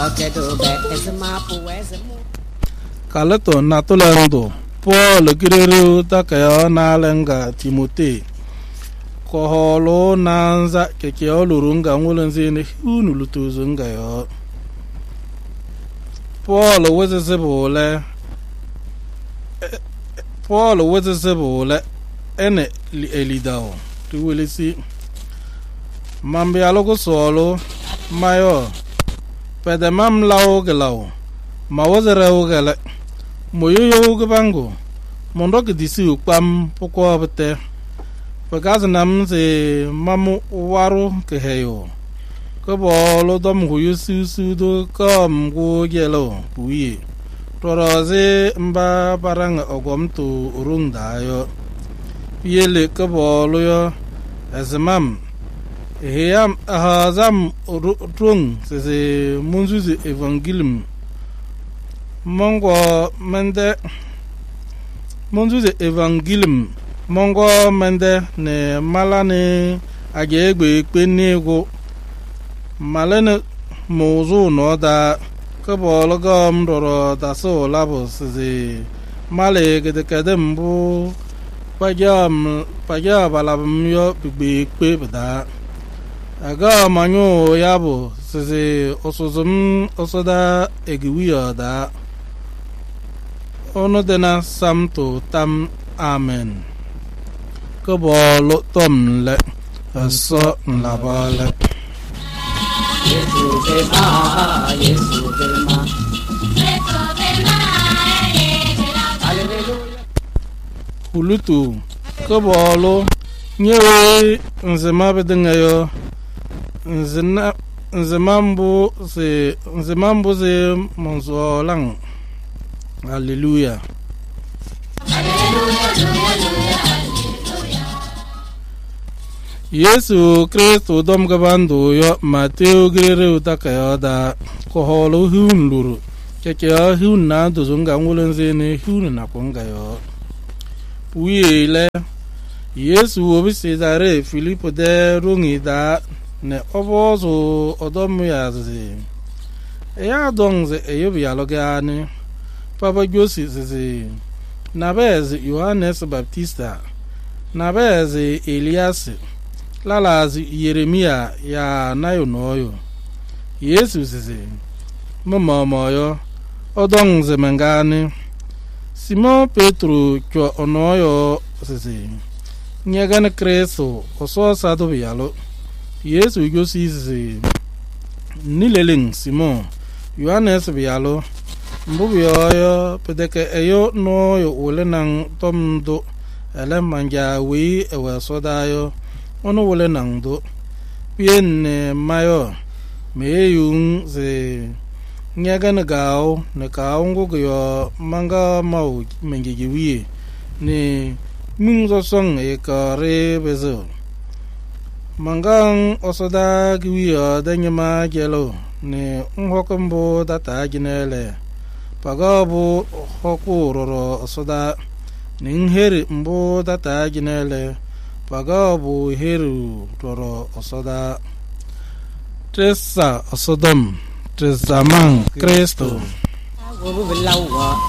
Kaleto natulendo Paul Gireru Takaya Nalenga Timote Koholo Nanza Kekeo Lurunga Mulanzini Hunulutuzunga yo Paul was a sebole ene elidao tu will see Mambialogo solo mayo pedemam lao gelao ma wazara gele moyo gabango mondo ke disi ukpam poko bete pagaz nam se mamu waru ke heyo ko bolo dom huyu su do kam go gelo buyi toroze mba barang ogom tu urunda yo yele ko bolo yo azmam heyam hazam rung se munzu evangelium mongo mende ne malane agegbe penego malene mozu no da kabologam doro da so labos ze male gede kadembu pajam balabm yo bigbe pe bada aga manyo yabo se osozum osoda egiwiya da ono dena samto tam amen kabolo tom le so labale Yesu dema hulutu kabolo nyewe nzema bedengayo nzemambo se monzo lang Hallelujah. Yesu Kristo dom gabando yo Mateo grere utakayo da koholo hunluru kekya hunna dozunga ngulenze ne hunna kongayo puile Yesu obise dare Filipo de rungi da ne obozo odom yazi ya dongze eyobi alogani Papa Joseph Nabez Yohannes Baptista Nabez Elias Lalaz Yeremia ya nayo noyo Yesu mama moyo odongze mangani Simon Petro cho onoyo nyagana Kristo oso sado bialo Yesu Joseph nileling Simon Yohannes bialo Mbubiyo pedeke eyo no yo wole nang tomdo ele manja wi ewa sodayo ono wole nang do pien mayo meyung ze nyaga na gao ne kaungo yo manga mau mengi wi ne mungzo song e kare bezo mangang osoda gwi danyama gelo ne unhokombo data ginele Pagabu hokuroro soda ningheri mbo data ginele pagabu heru roro soda tresa osodom tresamang Kristo